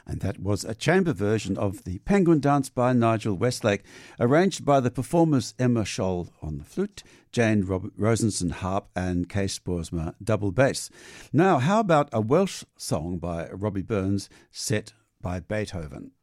And that was a chamber version of the Penguin Dance by Nigel Westlake, arranged by the performers Emma Scholl on the flute, Jane Rosenson harp, and Kees Boersma double bass. Now, how about a Welsh song by Robbie Burns set by Beethoven?